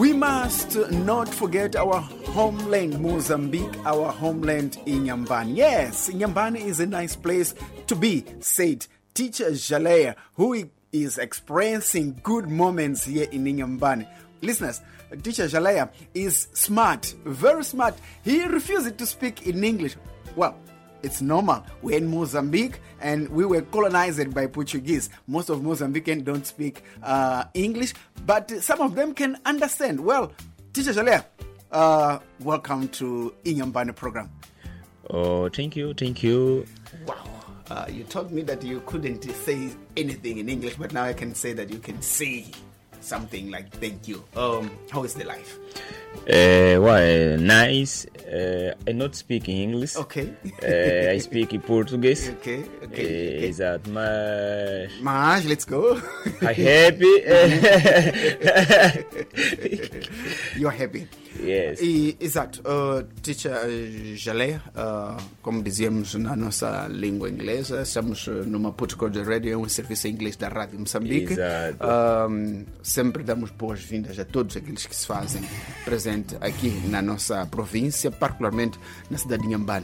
We must not forget our homeland, Mozambique, our homeland in Inhambane. Yes, Inhambane is a nice place to be, said Teacher Jalea, who is experiencing good moments here in Inhambane. Listeners, Teacher Jalea is smart, very smart. He refuses to speak in English. Well, it's normal. We're in Mozambique and we were colonized by Portuguese. Most of Mozambicans don't speak English, but some of them can understand. Well, Teacher Jalea, welcome to Inhambane program. Oh, thank you. Wow. You told me that you couldn't say anything in English, but now I can say that you can say something like thank you. How is the life? Nice. I not speak English. Okay. I speak Portuguese. Okay. Exato, mas let's go. I'm happy. You're happy. Yes. Exato. Teacher Jalea, como dizíamos na nossa língua inglesa, estamos numa Portugal Radio, um serviço em inglês da Rádio Moçambique. Exato. Sempre damos boas-vindas a todos aqueles que se fazem presente aqui na nossa província, particularmente na cidade de Inhambane.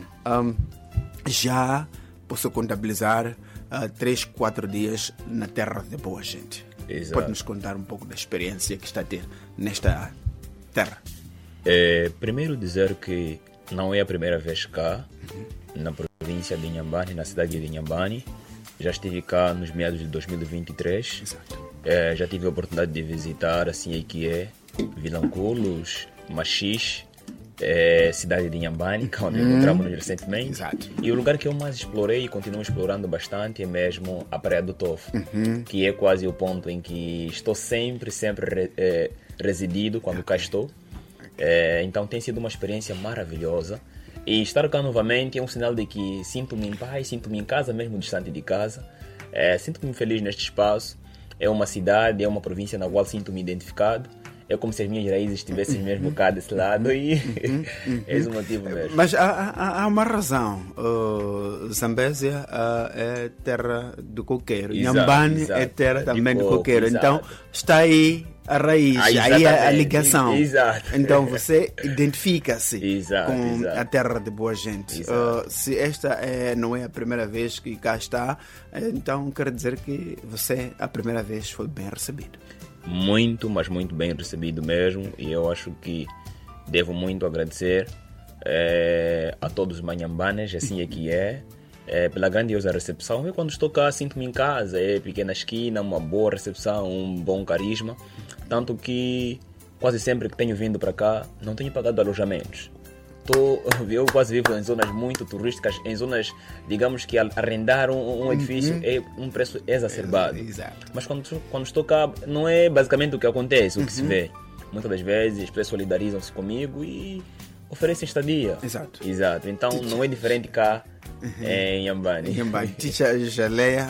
Já posso contabilizar 3-4 dias na terra de boa gente. Exato. Pode-nos contar um pouco da experiência que está a ter nesta terra? Primeiro dizer que não é a primeira vez cá, na província de Inhambane, na cidade de Inhambane. Já estive cá nos meados de 2023. Exato. Já tive a oportunidade de visitar assim aí que é Vilanculos, Machis, cidade de Inhambane, onde encontramos recentemente. Exato. E o lugar que eu mais explorei e continuo explorando bastante é mesmo a Praia do Tofo, que é quase o ponto em que estou sempre residido quando cá estou. Então tem sido uma experiência maravilhosa. E estar cá novamente é um sinal de que sinto-me em paz, sinto-me em casa, mesmo distante de casa. Sinto-me feliz neste espaço. É uma cidade, é uma província na qual sinto-me identificado. É como se as minhas raízes estivessem mesmo cá desse lado e é esse o motivo mesmo. Mas há uma razão. Zambésia é terra do coqueiro. Inhambane é terra também do coqueiro. Exato. Então está aí a raiz, aí a ligação. Exato. Então você identifica-se Exato, com exato. a terra de boa gente. Se esta não é a primeira vez que cá está, então quer dizer que você a primeira vez foi bem recebido. Muito, mas muito bem recebido mesmo. E eu acho que devo muito agradecer a todos os manhambanes, assim é que pela grandiosa recepção. Eu quando estou cá sinto-me em casa, pequena esquina, uma boa recepção, um bom carisma. Tanto que quase sempre que tenho vindo para cá não tenho pagado alojamentos. Eu quase vivo em zonas muito turísticas, em zonas, digamos que arrendar um edifício é um preço exacerbado. Exato. Mas quando estou cá, não é basicamente o que acontece, o que se vê. Muitas das vezes as pessoas solidarizam-se comigo e oferecem estadia. Exato. Então não é diferente cá em Inhambane. Teacher Jalea,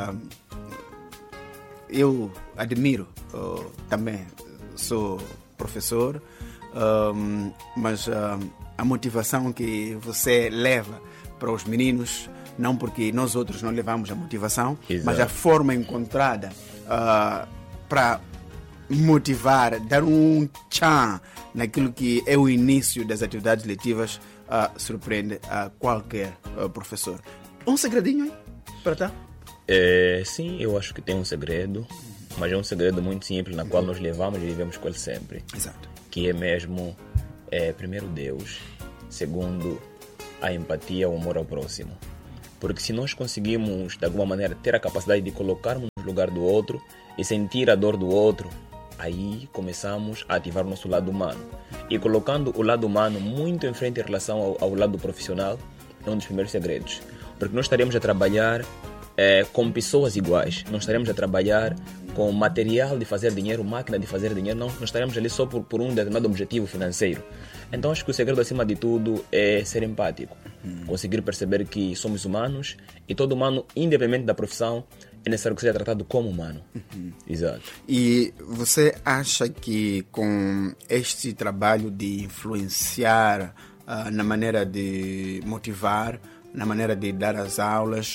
eu admiro, também sou professor, mas a motivação que você leva para os meninos, não porque nós outros não levamos a motivação, Exato. mas a forma encontrada para motivar, dar um tchan naquilo que é o início das atividades letivas, surpreende a qualquer professor. Um segredinho aí para tá? Sim, eu acho que tem um segredo, mas é um segredo muito simples, na qual nós levamos e vivemos com ele sempre. Exato. Que é mesmo, primeiro Deus, segundo a empatia, o amor ao próximo. Porque se nós conseguimos, de alguma maneira, ter a capacidade de colocarmos no lugar do outro e sentir a dor do outro, aí começamos a ativar o nosso lado humano. E colocando o lado humano muito em frente em relação ao lado profissional, é um dos primeiros segredos. Porque nós estaremos a trabalhar com pessoas iguais, não estaremos a trabalhar com material de fazer dinheiro, máquina de fazer dinheiro, não, nós estaremos ali só por um determinado objetivo financeiro. Então acho que o segredo acima de tudo é ser empático, conseguir perceber que somos humanos e todo humano, independente da profissão, é necessário que seja tratado como humano. Exato. E você acha que com este trabalho de influenciar na maneira de motivar, na maneira de dar as aulas,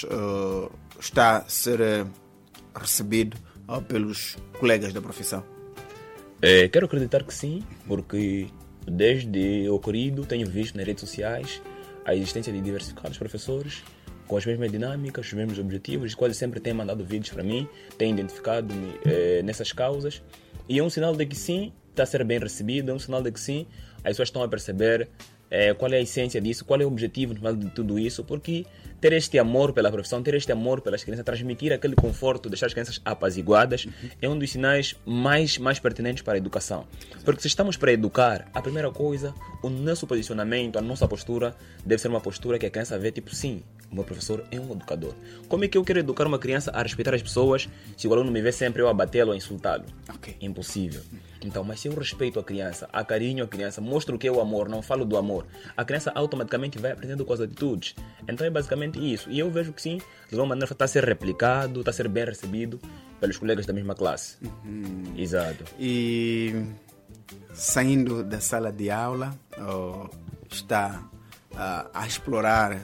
está a ser recebido pelos colegas da profissão? Quero acreditar que sim, porque desde ocorrido tenho visto nas redes sociais a existência de diversificados professores com as mesmas dinâmicas, os mesmos objetivos, os quais sempre têm mandado vídeos para mim, têm identificado-me nessas causas, e é um sinal de que sim, está a ser bem recebido, é um sinal de que sim, as pessoas estão a perceber qual é a essência disso, qual é o objetivo no final de tudo isso, porque ter este amor pela profissão, ter este amor pelas crianças, transmitir aquele conforto, deixar as crianças apaziguadas, é um dos sinais mais pertinentes para a educação. Porque se estamos para educar, a primeira coisa, o nosso posicionamento, a nossa postura, deve ser uma postura que a criança vê tipo, sim, o meu professor é um educador. Como é que eu quero educar uma criança a respeitar as pessoas se o aluno me vê sempre eu a batê-lo ou a insultá-lo? Ok. Impossível. Então, mas se eu respeito a criança, acarinho a criança, mostro o que é o amor, não falo do amor, a criança automaticamente vai aprendendo com as atitudes. Então é basicamente isso. E eu vejo que sim, de alguma maneira está a ser replicado, está a ser bem recebido pelos colegas da mesma classe. Exato. E saindo da sala de aula, está a explorar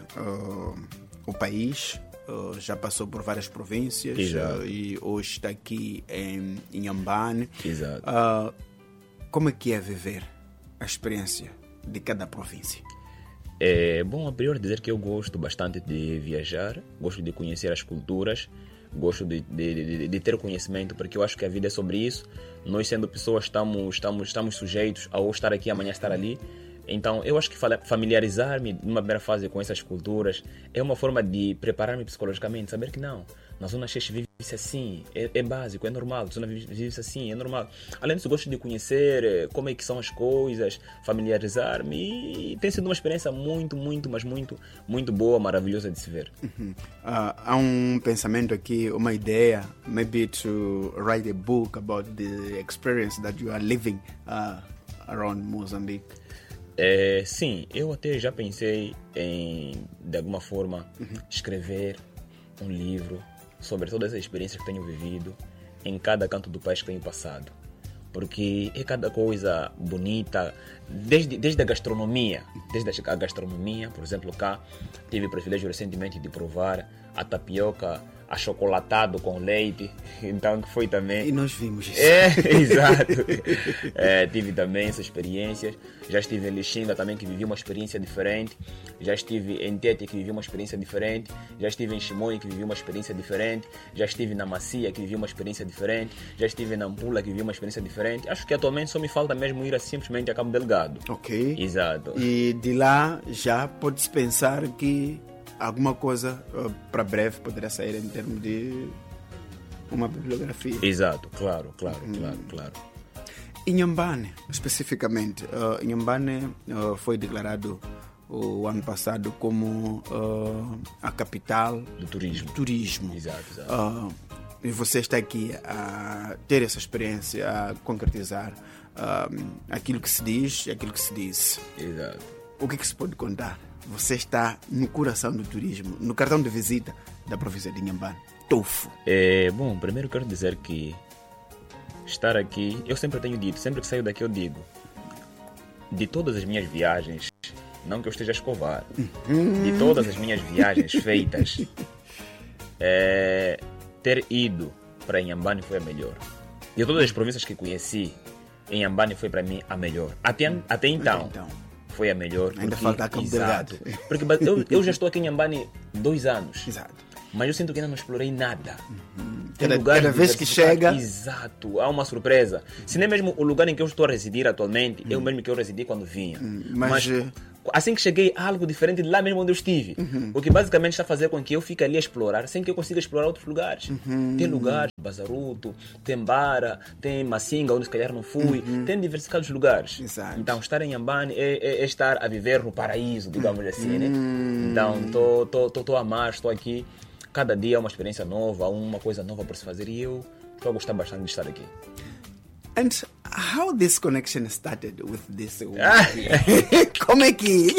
o país, já passou por várias províncias e hoje está aqui em Inhambane. Exato. Como é que é viver a experiência de cada província? Bom, a priori dizer que eu gosto bastante de viajar, gosto de conhecer as culturas, gosto de ter conhecimento, porque eu acho que a vida é sobre isso. Nós, sendo pessoas, estamos sujeitos a ou estar aqui, amanhã estar ali. Então, eu acho que familiarizar-me numa primeira fase com essas culturas é uma forma de preparar-me psicologicamente, saber que não, na Zona Xixi vive-se assim, é básico, é normal, na Zona vive-se assim, é normal. Além disso, gosto de conhecer como é que são as coisas, familiarizar-me, e tem sido uma experiência muito boa, maravilhosa de se ver. Há um pensamento aqui, uma ideia, maybe to write a book about the experience that you are living around Mozambique. Sim, eu até já pensei em, de alguma forma, escrever um livro sobre todas as experiências que tenho vivido em cada canto do país que tenho passado. Porque é cada coisa bonita, desde a gastronomia. Desde a gastronomia, por exemplo, cá tive o privilégio recentemente de provar a tapioca achocolatado com leite, então que foi também... E nós vimos isso. Exato. Tive também essas experiências. Já estive em Lixinga também, que vivi uma experiência diferente. Já estive em Tete, que vivi uma experiência diferente. Já estive em Chimoio, que vivi uma experiência diferente. Já estive na Macia, que vivi uma experiência diferente. Já estive em Nampula, que vivi uma experiência diferente. Acho que atualmente só me falta mesmo ir simplesmente a Cabo Delgado. Ok. Exato. E de lá já pode-se pensar que alguma coisa para breve poderá sair em termos de uma bibliografia. Exato, claro. Inhambane, especificamente, Inhambane foi declarado o ano passado como a capital do turismo. Exato. E você está aqui a ter essa experiência, a concretizar aquilo que se diz e aquilo que se disse. Exato. O que se pode contar? Você está no coração do turismo, no cartão de visita da província de Inhambane. Tofo. Bom, primeiro quero dizer que estar aqui, eu sempre tenho dito, sempre que saio daqui eu digo, de todas as minhas viagens, não que eu esteja a escovar, de todas as minhas viagens feitas, ter ido para Inhambane foi a melhor. De todas as províncias que conheci, Inhambane foi para mim a melhor. Até então. Foi a melhor. Ainda falta a Cabo Delgado. Porque eu já estou aqui em Inhambane 2 anos. Exato. Mas eu sinto que ainda não explorei nada. Cada vez que chega... Exato, há uma surpresa. Se nem mesmo o lugar em que eu estou a residir atualmente é o mesmo que eu residi quando vinha. Mas assim que cheguei, há algo diferente de lá mesmo onde eu estive. O que basicamente está a fazer com que eu fique ali a explorar sem que eu consiga explorar outros lugares. Tem lugares, Bazaruto, tem Bara, tem Massinga, onde se calhar não fui. Tem diversificados lugares. Exato. Então estar em Inhambane é estar a viver no paraíso, digamos assim, né? Então estou a amar, estou aqui. Cada dia é uma experiência nova, uma coisa nova para se fazer, e eu estou a gostar bastante de estar aqui. And how this connection started with this? Como é que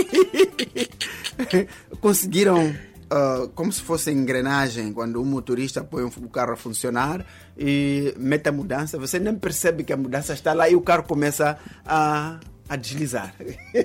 conseguiram, como se fosse engrenagem, quando um motorista põe o carro a funcionar e mete a mudança, você nem percebe que a mudança está lá e o carro começa a deslizar.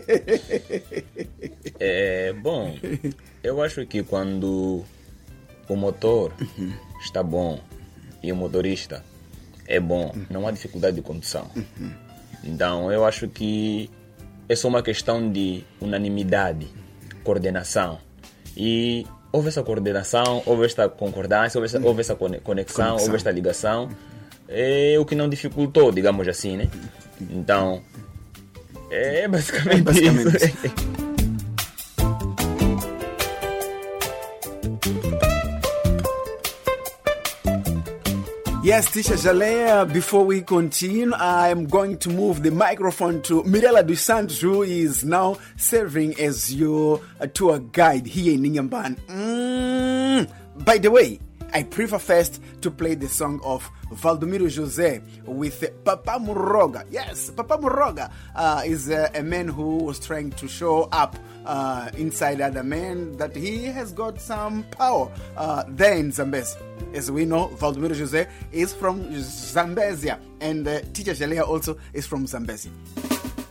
Bom, eu acho que quando o motor está bom e o motorista é bom, não há dificuldade de condução. Então, eu acho que é só uma questão de unanimidade, coordenação. E houve essa coordenação, houve esta concordância, houve essa conexão, houve esta ligação. É o que não dificultou, digamos assim, né? Então, é basicamente isso. Yes, Teacher Jalea, before we continue, I am going to move the microphone to Mirela dos Santos, who is now serving as your tour guide here in Inhambane. By the way, I prefer first to play the song of Valdomiro José with Papa Muroga. Yes, Papa Muroga is a man who was trying to show up inside other men that he has got some power there in Zambezi. As we know, Valdomiro José is from Zambezia, and Teacher Jalea also is from Zambezi.